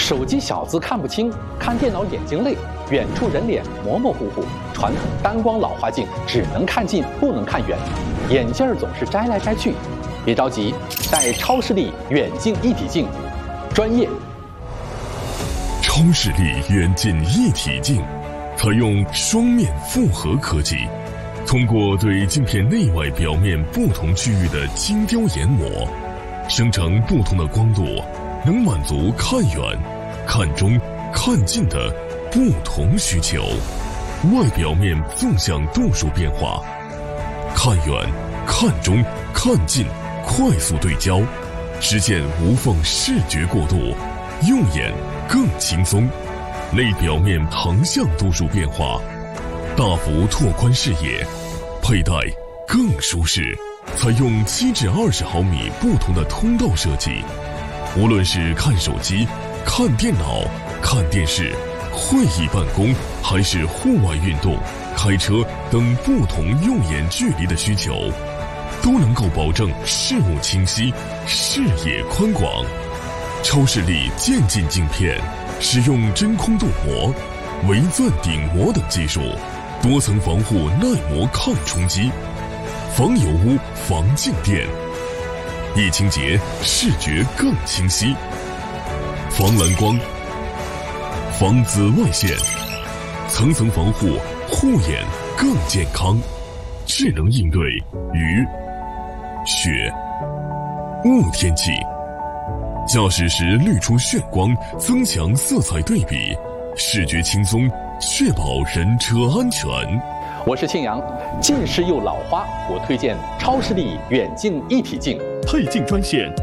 手机小字看不清，看电脑眼睛累，远处人脸模模糊糊，传统单光老花镜只能看近不能看远，眼镜总是摘来摘去。别着急，戴超视力远近一体镜，专业。 超视力远近一体镜采用双面复合科技，通过对镜片内外表面不同区域的精雕研磨，生成不同的光度，能满足看远、看中、看近的不同需求。外表面纵向度数变化，看远、看中、看近快速对焦，实现无缝视觉过渡，用眼更轻松。内表面横向度数变化，大幅拓宽视野，佩戴更舒适。采用7至20毫米不同的通道设计，无论是看手机、看电脑、看电视、会议办公，还是户外运动、开车等不同用眼距离的需求，都能够保证视物清晰、视野宽广。超视力渐进镜片使用真空镀膜、微钻顶膜等技术，多层防护耐磨抗冲击，防油污、防静电，一清洁视觉更清晰，防蓝光、防紫外线，层层防护，护眼更健康，智能应对雨、雪、雾天气。驾驶时滤出眩光，增强色彩对比，视觉轻松，确保人车安全。 我是庆阳，近视又老花，我推荐超视力远近一体镜。 配镜专线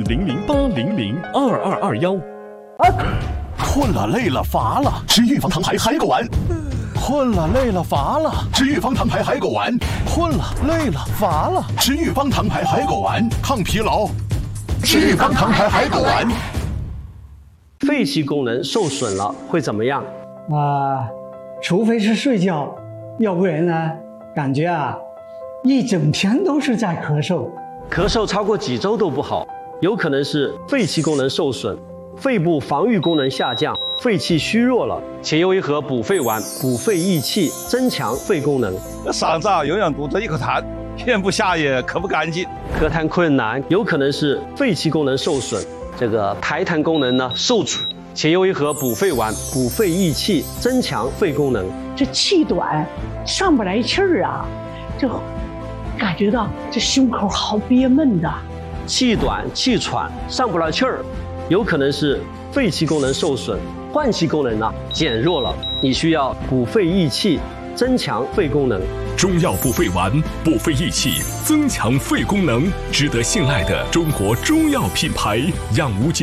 4008002221。 困了累了乏了，吃预防糖牌海狗丸。困了累了乏了，吃预防糖牌海狗丸。困了累了乏了，吃预防糖牌海狗丸，抗疲劳。吃预防糖牌海狗丸。 肺气功能受损了会怎么样？ 除非是睡觉，要不然呢，感觉一整天都是在咳嗽。 咳嗽超过几周都不好，有可能是肺气功能受损，肺部防御功能下降，肺气虚弱了。且有一盒补肺丸，补肺益气，增强肺功能。 嗓子永远堵着一口痰，咽不下也咳不干净。 咳痰困难，有可能是肺气功能受损，这个排痰功能呢受阻。且有一盒补肺丸，补肺益气，增强肺功能。 这气短，上不来气儿啊，就感觉到这胸口好憋闷的。 气短、气喘、上不来气儿，有可能是肺气功能受损，换气功能呢减弱了。你需要补肺益气，增强肺功能。 中药补肺丸，补肺益气，增强肺功能，值得信赖的中国中药品牌，让无